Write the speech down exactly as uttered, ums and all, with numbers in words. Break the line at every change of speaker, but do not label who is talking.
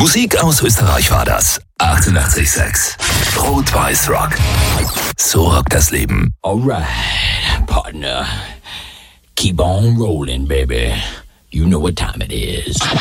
Musik aus Österreich war das. achtundachtzig Komma sechs. Rot-Weiß Rock. So rockt das Leben.
Alright, partner. Keep on rolling, baby. You know what time it is.